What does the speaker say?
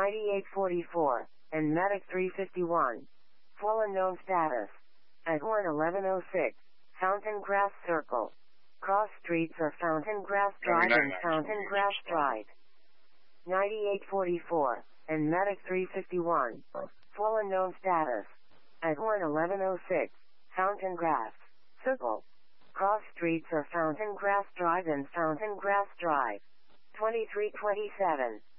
9844, and Medic 351. Full unknown status. At Horn 1106, Fountain Grass Circle. Cross streets are Fountain Grass Drive and Fountain Grass Drive. 9844, and Medic 351. Full unknown status. At Horn 1106, Fountain Grass Circle. Cross streets are Fountain Grass Drive and Fountain Grass Drive. 2327.